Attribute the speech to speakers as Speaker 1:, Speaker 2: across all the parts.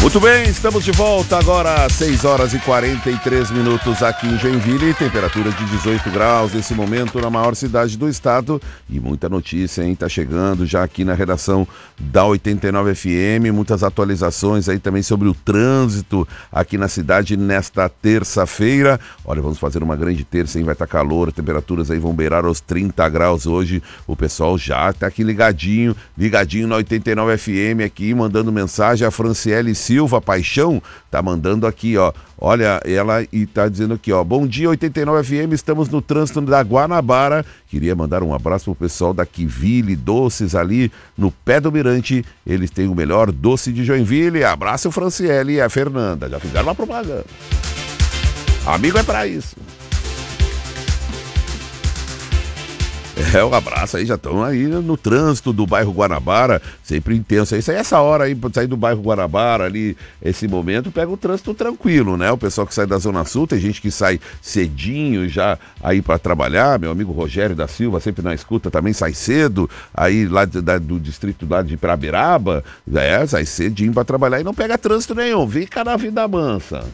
Speaker 1: Muito bem, estamos de volta agora às 6 horas e 43 minutos aqui em Joinville, temperatura de 18 graus nesse momento na maior cidade do estado e muita notícia, hein? Tá chegando já aqui na redação da 89 FM, muitas atualizações aí também sobre o trânsito aqui na cidade nesta terça-feira. Olha, vamos fazer uma grande terça, hein? Vai estar calor, temperaturas aí vão beirar aos 30 graus hoje, o pessoal já tá aqui ligadinho na 89 FM aqui, mandando mensagem, a Franciele Silva Paixão tá mandando aqui, ó. Olha, ela e tá dizendo aqui, ó. Bom dia, 89 FM, estamos no trânsito da Guanabara. Queria mandar um abraço pro pessoal da Quiville Doces ali no pé do Mirante. Eles têm o melhor doce de Joinville. Abraço, Franciele e a Fernanda. Já fizeram uma propaganda. Amigo é pra isso. Um abraço aí, já estão aí no trânsito do bairro Guanabara, sempre intenso. Isso aí, essa hora aí, pra sair do bairro Guanabara ali, esse momento, pega o trânsito tranquilo, né? O pessoal que sai da Zona Sul, tem gente que sai cedinho já aí para trabalhar. Meu amigo Rogério da Silva, sempre na escuta, também sai cedo, aí lá do distrito lá de Pirabiraba, sai cedinho para trabalhar e não pega trânsito nenhum, fica na vida mansa.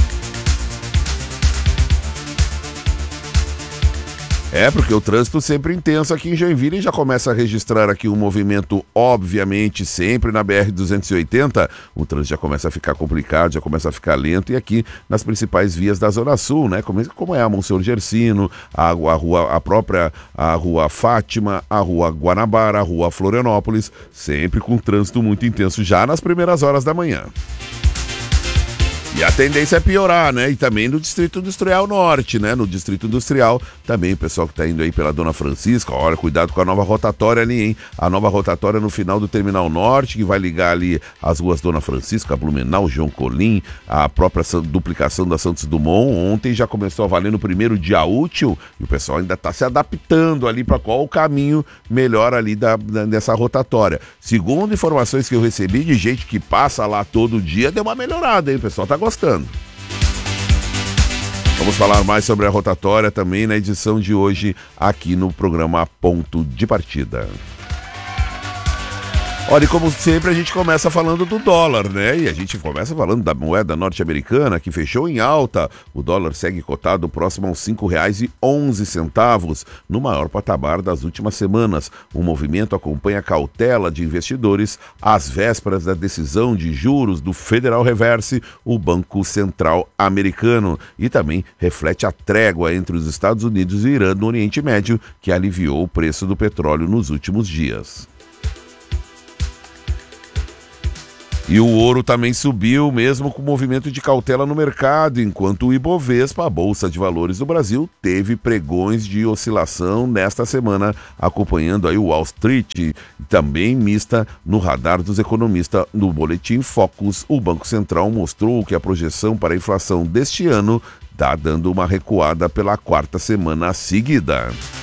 Speaker 1: Porque o trânsito sempre intenso aqui em Joinville já começa a registrar aqui um movimento, obviamente, sempre na BR-280, o trânsito já começa a ficar complicado, já começa a ficar lento, e aqui nas principais vias da Zona Sul, né, como é a Monsenhor Gersino, a Rua Fátima, a Rua Guanabara, a Rua Florianópolis, sempre com trânsito muito intenso já nas primeiras horas da manhã. E a tendência é piorar, né? E também no Distrito Industrial Norte, né? No Distrito Industrial, também o pessoal que tá indo aí pela Dona Francisca, olha, cuidado com a nova rotatória ali, hein? A nova rotatória no final do Terminal Norte, que vai ligar ali as ruas Dona Francisca, Blumenau, João Colim, a própria duplicação da Santos Dumont. Ontem já começou a valer no primeiro dia útil, e o pessoal ainda tá se adaptando ali para qual o caminho melhor ali dessa rotatória. Segundo informações que eu recebi de gente que passa lá todo dia, deu uma melhorada, hein? O pessoal tá gostando. Vamos falar mais sobre a rotatória também na edição de hoje aqui no programa Ponto de Partida. Olha, e como sempre a gente começa falando do dólar, né? E a gente começa falando da moeda norte-americana que fechou em alta. O dólar segue cotado próximo aos R$ 5,11, no maior patamar das últimas semanas. O movimento acompanha a cautela de investidores às vésperas da decisão de juros do Federal Reserve, o Banco Central Americano, e também reflete a trégua entre os Estados Unidos e o Irã no Oriente Médio, que aliviou o preço do petróleo nos últimos dias. E o ouro também subiu, mesmo com movimento de cautela no mercado, enquanto o Ibovespa, a Bolsa de Valores do Brasil, teve pregões de oscilação nesta semana, acompanhando aí o Wall Street, também mista no radar dos economistas. No boletim Focus, o Banco Central mostrou que a projeção para a inflação deste ano está dando uma recuada pela quarta semana seguida.